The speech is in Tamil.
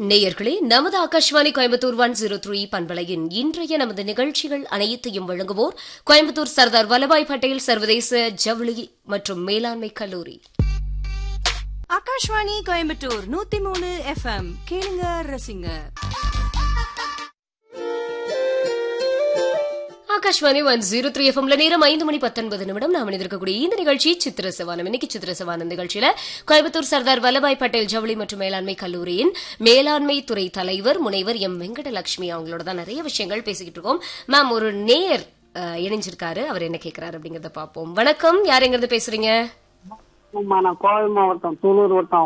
நேயர்களே, நமது ஆகாஷ்வாணி கோயம்புத்தூர் 103 பண்பலையின் இன்றைய நமது நிகழ்ச்சிகள் அனைத்தையும் வழங்குவோர் கோயம்புத்தூர் சர்தார் வல்லபாய் பட்டேல் சர்வதேச ஜவுளி மற்றும் மேலாண்மை கல்லூரி. ஆகாஷ்வாணி கோயம்புத்தூர் 103 FM கேளுங்க ரசிங்க. ஆகாஷ்வாணி 103 எஃப்எம்ல நேரம் 5:19 நாம் இருக்கக்கூடிய இந்த நிகழ்ச்சி சித்திர சவானம். இன்னைக்கு சித்திர சவானம் நிகழ்ச்சியில கோயம்புத்தூர் சர்தார் வல்லபாய் பட்டேல் ஜவுளி மற்றும் மேலாண்மை கல்லூரியின் மேலாண்மை துறை தலைவர் முனைவர் எம் வெங்கடலட்சுமி அவங்களோட தான் நிறைய விஷயங்கள் பேசிக்கிட்டு இருக்கோம். மேம், ஒரு நேயர் இணைஞ்சிருக்காரு. அவர் என்ன கேட்கிறாரு அப்படிங்கறத பாப்போம். வணக்கம், யார் எங்க இருந்து பேசுறீங்க? நான் கோவை மாவட்டம் தூளூர் வட்டம்